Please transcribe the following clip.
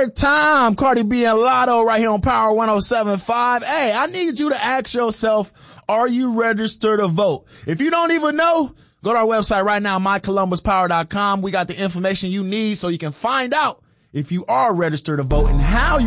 More time. Cardi B and Lotto right here on Power 107.5. Hey, I need you to ask yourself, are you registered to vote? If you don't even know, go to our website right now, mycolumbuspower.com. We got the information you need so you can find out if you are registered to vote and how you